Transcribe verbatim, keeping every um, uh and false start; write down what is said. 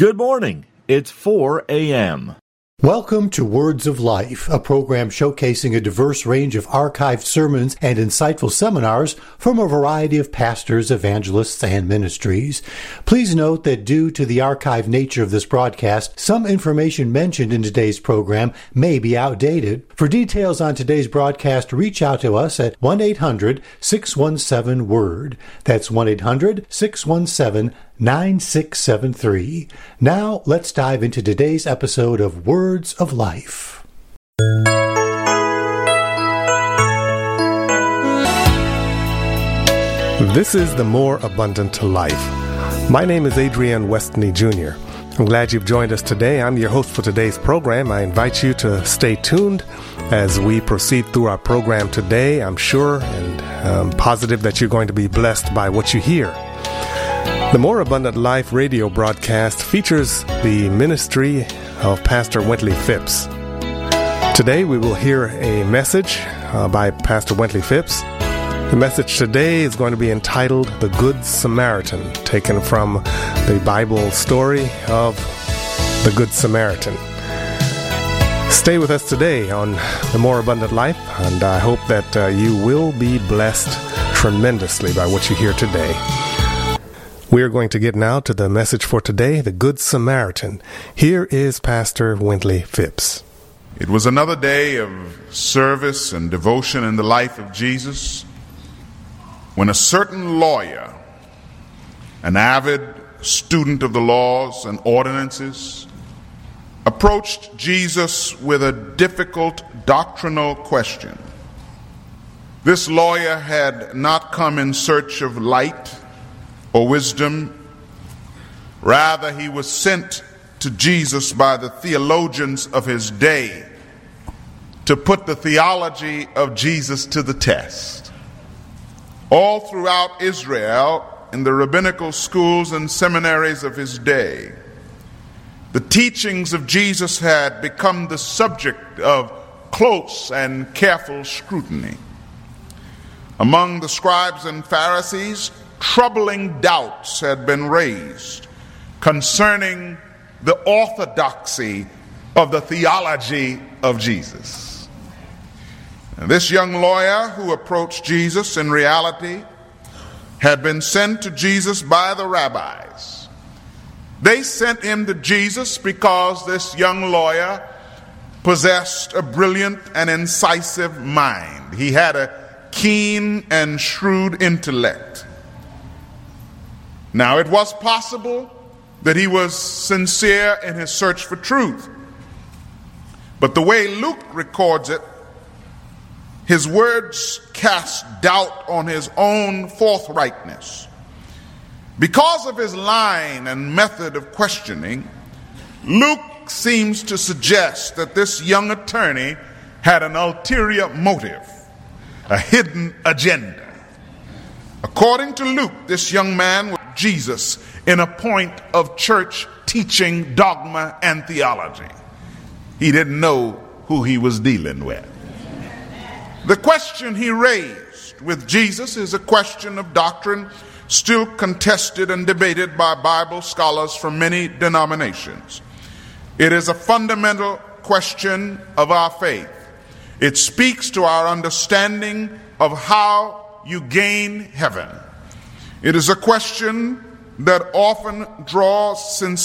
Good morning. It's four a.m. Welcome to Words of Life, a program showcasing a diverse range of archived sermons and insightful seminars from a variety of pastors, evangelists, and ministries. Please note that due to the archived nature of this broadcast, some information mentioned in today's program may be outdated. For details on today's broadcast, reach out to us at one eight hundred six one seven word. That's one eight hundred six one seven nine six seven three. Now, let's dive into today's episode of Words of Life. This is The More Abundant Life. My name is Adrian Westney Junior I'm glad you've joined us today. I'm your host for today's program. I invite you to stay tuned as we proceed through our program today. I'm sure and um, positive that you're going to be blessed by what you hear. The More Abundant Life radio broadcast features the ministry of Pastor Wintley Phipps. Today we will hear a message uh, by Pastor Wintley Phipps. The message today is going to be entitled The Good Samaritan, taken from the Bible story of the Good Samaritan. Stay with us today on The More Abundant Life, and I hope that uh, you will be blessed tremendously by what you hear today. We are going to get now to the message for today, the Good Samaritan. Here is Pastor Wintley Phipps. It was another day of service and devotion in the life of Jesus when a certain lawyer, an avid student of the laws and ordinances, approached Jesus with a difficult doctrinal question. This lawyer had not come in search of light or wisdom. Rather, he was sent to Jesus by the theologians of his day to put the theology of Jesus to the test. All throughout Israel, in the rabbinical schools and seminaries of his day, the teachings of Jesus had become the subject of close and careful scrutiny. Among the scribes and Pharisees, troubling doubts had been raised concerning the orthodoxy of the theology of Jesus. And this young lawyer who approached Jesus in reality had been sent to Jesus by the rabbis. They sent him to Jesus because this young lawyer possessed a brilliant and incisive mind. He had a keen and shrewd intellect. Now, it was possible that he was sincere in his search for truth. But the way Luke records it, his words cast doubt on his own forthrightness. Because of his line and method of questioning, Luke seems to suggest that this young attorney had an ulterior motive, a hidden agenda. According to Luke, this young man was Jesus in a point of church teaching, dogma, and theology. He didn't know who he was dealing with. The question he raised with Jesus is a question of doctrine still contested and debated by Bible scholars from many denominations. It is a fundamental question of our faith. It speaks to our understanding of how you gain heaven. It is a question that often draws sincere